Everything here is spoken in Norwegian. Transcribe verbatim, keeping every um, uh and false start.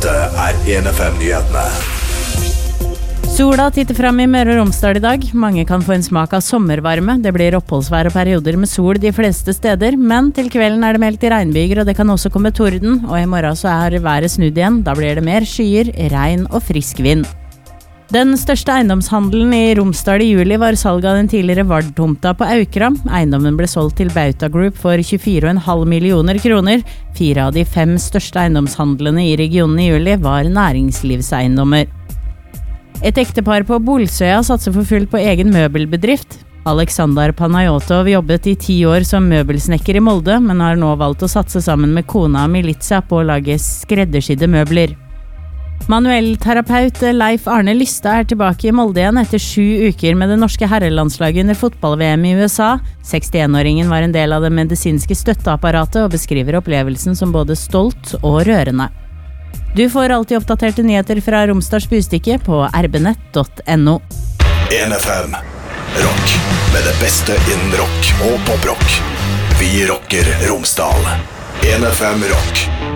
Dette er en F M-nyhetene. Sola titter frem i Møre og Romsdal i dag. Mange kan få en smak av sommervarme. Det blir oppholdsvær og perioder med sol de fleste steder, men til kvelden er det meldt i regnbyger, og det kan også komme torden, og i morgen så er været snudd igjen. Da blir det mer skyer, regn og frisk vind. Den største eiendomshandelen i Romsdal i juli var salget av den tidligere Vard-tomta på Aukra. Eiendommen ble solgt til Bauta Group for tjuefire komma fem millioner kroner. Fire av de fem største eiendomshandlene i regionen i juli var næringslivseiendommer. Et ektepar på Bolsøya satser for fullt på egen møbelbedrift. Alexander Panayotov jobbet i ti år som møbelsnekker i Molde, men har nå valgt å satse sammen med kona Militsa på å lage skreddersydde møbler. Manuellterapeut Leif Arne Lystad er tilbake i Molde igjen etter sju uker med det norske herrelandslaget under fotball-V M i U S A. sekstién-åringen var en del av det medisinske støtteapparatet og beskriver opplevelsen som både stolt og rørende. Du får alltid oppdaterte nyheter fra Romsdals Budstikke på r b nett punktum n o. en F M Rock med det beste innen rock og poprock. Vi rocker Romsdal. en F M Rock.